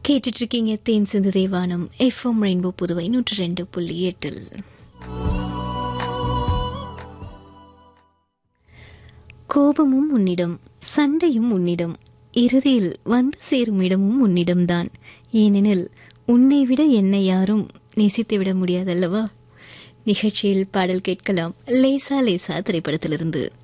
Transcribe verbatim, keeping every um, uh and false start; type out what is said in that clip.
கேட்டுட்டு இருக்கீங்க தேன் சிந்து தேவானம் FM rainbow Puduvai நூற்றி ரெண்டு புள்ளி எட்டில். கோபமும் உன்னிடம், சண்டையும் உன்னிடம், இறுதியில் வந்து சேரும் இடமும் உன்னிடம்தான். ஏனெனில் உன்னை விட என்னை யாரும் நேசித்து விட முடியாதல்லவா. நிகழ்ச்சியில் பாடல் கேட்கலாம் லேசா லேசா திரைப்படத்திலிருந்து.